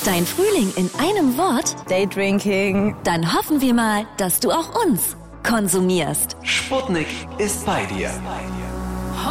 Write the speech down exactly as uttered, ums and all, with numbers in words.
Dein Frühling in einem Wort? Daydrinking. Dann hoffen wir mal, dass du auch uns konsumierst. Sputnik ist bei dir.